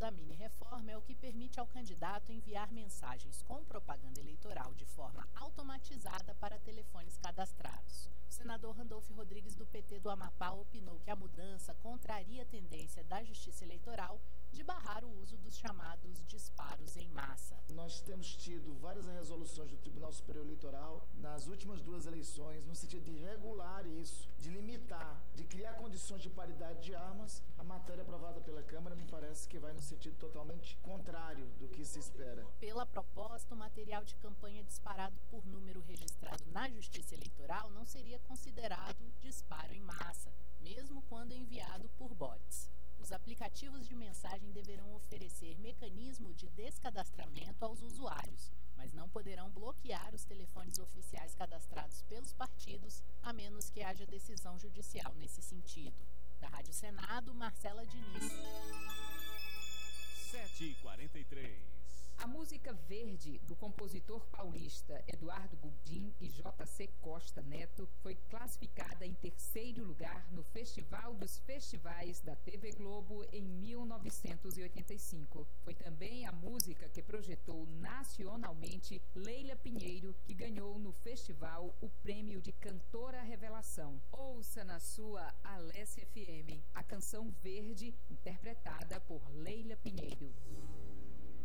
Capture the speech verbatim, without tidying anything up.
da mini-reforma é o que permite ao candidato enviar mensagens com propaganda eleitoral de forma automatizada para telefones cadastrados. O senador Randolfo Rodrigues, do P T do Amapá, opinou que a mudança contraria a tendência da Justiça Eleitoral de barrar o uso dos chamados disparos em massa. Nós temos tido várias resoluções do Tribunal Superior Eleitoral nas últimas duas eleições no sentido de regular isso, de limitar, de criar condições de paridade de armas. A matéria aprovada pela Câmara me parece que vai no sentido totalmente contrário do que se espera. Pela proposta, o material de campanha disparado por número registrado na Justiça Eleitoral não seria considerado disparo em massa, mesmo quando enviado por bots. Os aplicativos de mensagem deverão oferecer mecanismo de descadastramento aos usuários, mas não poderão bloquear os telefones oficiais cadastrados pelos partidos, a menos que haja decisão judicial nesse sentido. Da Rádio Senado, Marcela Diniz. sete e quarenta e três. A música Verde, do compositor paulista Eduardo Guldim e J C Costa Neto, foi classificada em terceiro lugar no Festival dos Festivais da T V Globo em mil novecentos e oitenta e cinco. Foi também a música que projetou nacionalmente Leila Pinheiro, que ganhou no festival o prêmio de Cantora Revelação. Ouça na sua Alessia F M a canção Verde, interpretada por Leila Pinheiro.